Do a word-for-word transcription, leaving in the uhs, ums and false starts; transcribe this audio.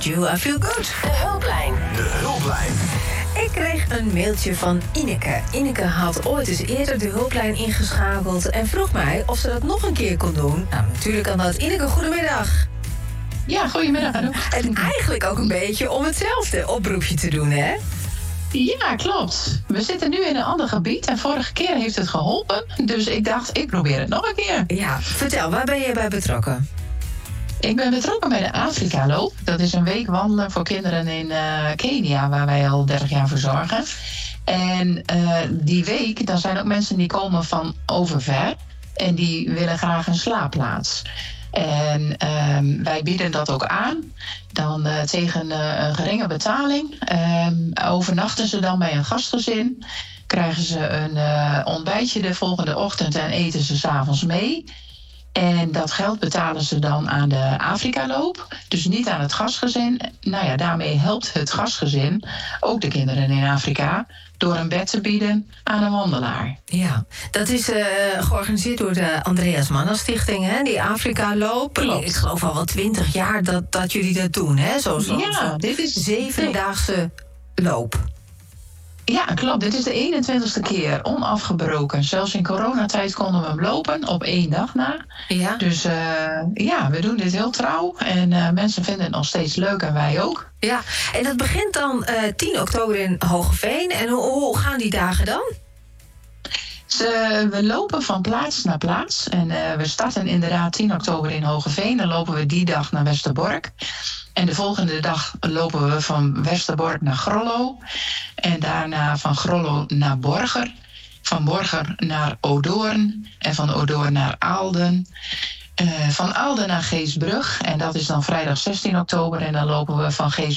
you, I feel good. De hulplijn. De hulplijn. Ik kreeg een mailtje van Ineke. Ineke had ooit eens eerder de hulplijn ingeschakeld en vroeg mij of ze dat nog een keer kon doen. Nou, natuurlijk kan dat. Ineke, goedemiddag. Ja, goedemiddag. Anouk. En eigenlijk ook een beetje om hetzelfde oproepje te doen, hè? Ja, klopt. We zitten nu in een ander gebied en vorige keer heeft het geholpen. Dus ik dacht, ik probeer het nog een keer. Ja, vertel, waar ben je bij betrokken? Ik ben betrokken bij de Afrika-loop. Dat is een week wandelen voor kinderen in uh, Kenia, waar wij al dertig jaar voor zorgen. En uh, die week, dan zijn ook mensen die komen van overver en die willen graag een slaapplaats. En uh, wij bieden dat ook aan. Dan uh, tegen uh, een geringe betaling. Uh, overnachten ze dan bij een gastgezin. Krijgen ze een uh, ontbijtje de volgende ochtend en eten ze 's avonds mee. En dat geld betalen ze dan aan de Afrika-loop. Dus niet aan het gastgezin. Nou ja, daarmee helpt het gastgezin ook de kinderen in Afrika door een bed te bieden aan een wandelaar. Ja, dat is uh, georganiseerd door de Andreas Manna Stichting, hè? Die Afrika-loop. Klopt. Ik geloof al wel twintig jaar dat, dat jullie dat doen, hè? Zo'n zo, Ja, zo dit is zevendaagse loop. Ja, klopt. Dit is de eenentwintigste keer onafgebroken. Zelfs in coronatijd konden we hem lopen op één dag na. Ja. Dus uh, ja, we doen dit heel trouw. En uh, mensen vinden het nog steeds leuk en wij ook. Ja, en dat begint dan uh, tien oktober in Hoogeveen. En hoe, hoe gaan die dagen dan? Ze, we lopen van plaats naar plaats. En uh, we starten inderdaad tien oktober in Hoogeveen. Dan lopen we die dag naar Westerbork. En de volgende dag lopen we van Westerbork naar Grollo. En daarna van Grollo naar Borger. Van Borger naar Odoorn. En van Odoorn naar Aalden. Uh, van Aalden naar Geesbrug. En dat is dan vrijdag zestien oktober. En dan lopen we van Geesbrug